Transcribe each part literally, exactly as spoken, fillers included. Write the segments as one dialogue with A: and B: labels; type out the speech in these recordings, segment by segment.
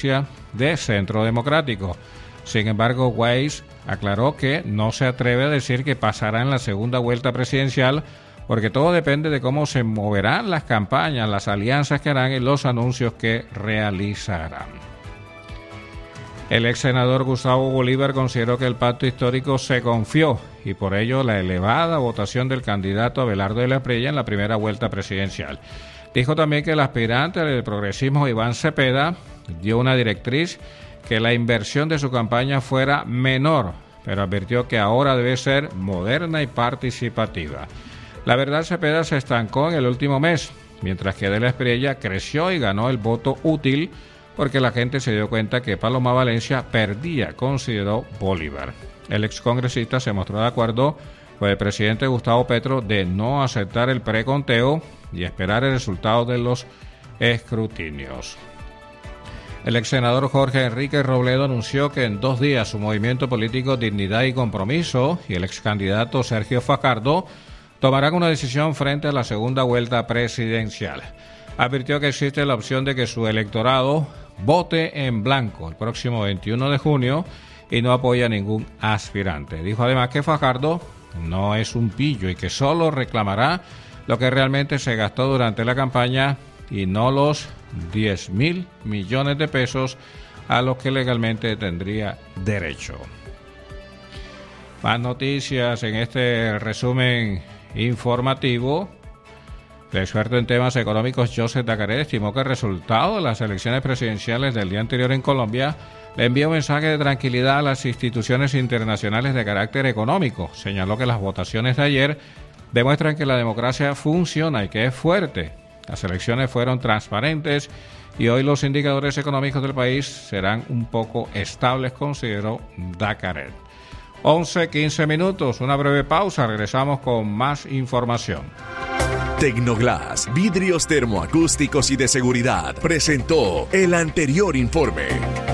A: iglesia de Centro Democrático. Sin embargo, Weiss aclaró que no se atreve a decir que pasará en la segunda vuelta presidencial, porque todo depende de cómo se moverán las campañas, las alianzas que harán y los anuncios que realizarán. El ex senador Gustavo Bolívar consideró que el pacto histórico se confió y por ello la elevada votación del candidato Abelardo de la Espriella en la primera vuelta presidencial. Dijo también que el aspirante del progresismo Iván Cepeda dio una directriz que la inversión de su campaña fuera menor, pero advirtió que ahora debe ser moderna y participativa. La verdad, Cepeda se estancó en el último mes, mientras que de la Espriella creció y ganó el voto útil porque la gente se dio cuenta que Paloma Valencia perdía, consideró Bolívar. El excongresista se mostró de acuerdo con el presidente Gustavo Petro de no aceptar el preconteo y esperar el resultado de los escrutinios. El ex senador Jorge Enrique Robledo anunció que en dos días su movimiento político Dignidad y Compromiso y el ex candidato Sergio Fajardo tomarán una decisión frente a la segunda vuelta presidencial. Advirtió que existe la opción de que su electorado vote en blanco el próximo veintiuno de junio y no apoya a ningún aspirante. Dijo además que Fajardo no es un pillo y que solo reclamará lo que realmente se gastó durante la campaña y no los diez mil millones de pesos a los que legalmente tendría derecho. Más noticias en este resumen informativo. El experto en temas económicos Joseph Dacaret estimó que el resultado de las elecciones presidenciales del día anterior en Colombia le envía un mensaje de tranquilidad a las instituciones internacionales de carácter económico. Señaló que las votaciones de ayer demuestran que la democracia funciona y que es fuerte. Las elecciones fueron transparentes y hoy los indicadores económicos del país serán un poco estables, consideró Dacaret. once, quince minutos, una breve pausa, regresamos con más información.
B: Tecnoglass, vidrios termoacústicos y de seguridad, presentó el anterior informe.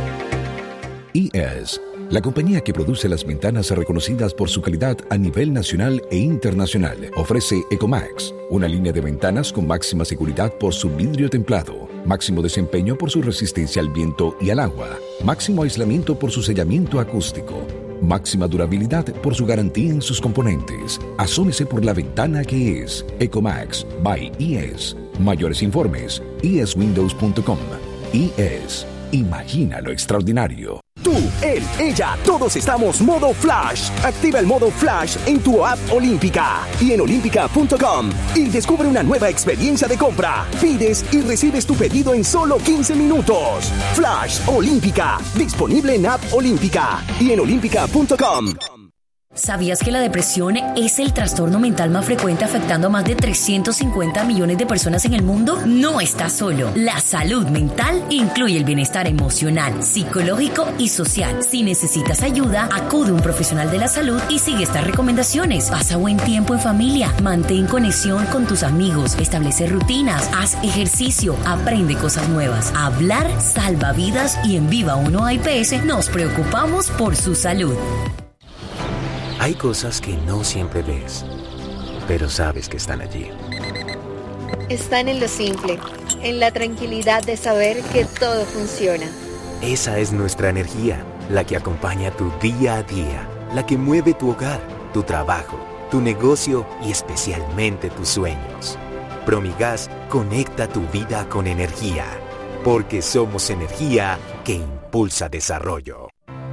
C: I E S, la compañía que produce las ventanas reconocidas por su calidad a nivel nacional e internacional, ofrece Ecomax, una línea de ventanas con máxima seguridad por su vidrio templado, máximo desempeño por su resistencia al viento y al agua, máximo aislamiento por su sellamiento acústico, máxima durabilidad por su garantía en sus componentes. Asómese por la ventana que es Ecomax by I E S. Mayores informes, i e s windows punto com. I E S. Imagina lo extraordinario.
D: Tú, él, ella, todos estamos modo Flash. Activa el modo Flash en tu app Olímpica y en olímpica punto com y descubre una nueva experiencia de compra. Pides y recibes tu pedido en solo quince minutos. Flash Olímpica, disponible en app Olímpica y en olímpica punto com.
E: ¿Sabías que la depresión es el trastorno mental más frecuente afectando a más de trescientos cincuenta millones de personas en el mundo? No estás solo. La salud mental incluye el bienestar emocional, psicológico y social. Si necesitas ayuda, acude a un profesional de la salud y sigue estas recomendaciones. Pasa buen tiempo en familia, mantén conexión con tus amigos, establece rutinas, haz ejercicio, aprende cosas nuevas. Hablar salva vidas y en Viva uno A I P S nos preocupamos por su salud.
F: Hay cosas que no siempre ves, pero sabes que están allí.
G: Están en lo simple, en la tranquilidad de saber que todo funciona.
F: Esa es nuestra energía, la que acompaña tu día a día, la que mueve tu hogar, tu trabajo, tu negocio y especialmente tus sueños. Promigas conecta tu vida con energía, porque somos energía que impulsa desarrollo.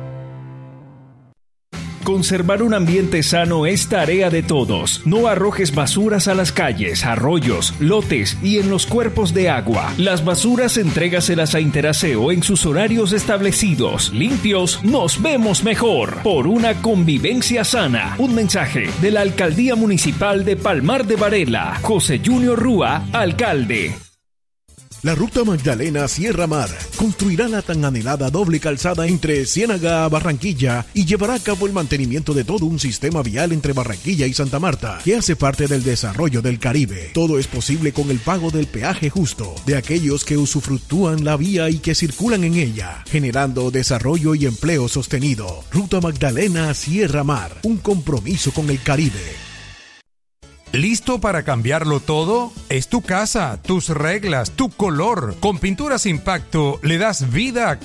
H: Conservar un ambiente sano es tarea de todos. No arrojes basuras a las calles, arroyos, lotes y en los cuerpos de agua. Las basuras entrégaselas a Interaseo en sus horarios establecidos. Limpios, nos vemos mejor. Por una convivencia sana. Un mensaje de la Alcaldía Municipal de Palmar de Varela. José Junior Rúa, alcalde.
I: La Ruta Magdalena Sierra Mar construirá la tan anhelada doble calzada entre Ciénaga a Barranquilla y llevará a cabo el mantenimiento de todo un sistema vial entre Barranquilla y Santa Marta, que hace parte del desarrollo del Caribe. Todo es posible con el pago del peaje justo de aquellos que usufructúan la vía y que circulan en ella, generando desarrollo y empleo sostenido. Ruta Magdalena Sierra Mar, un compromiso con el Caribe.
J: ¿Listo para cambiarlo todo? Es tu casa, tus reglas, tu color. Con Pinturas Impacto le das vida a